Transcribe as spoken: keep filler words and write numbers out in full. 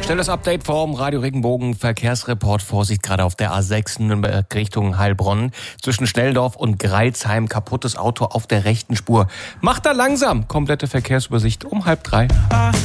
Schnelles Update vom Radio Regenbogen Verkehrsreport. Vorsicht gerade auf der A sechs Nürnberg Richtung Heilbronn. Zwischen Schnelldorf und Greilsheim kaputtes Auto auf der rechten Spur. Macht da langsam. Komplette Verkehrsübersicht um halb drei.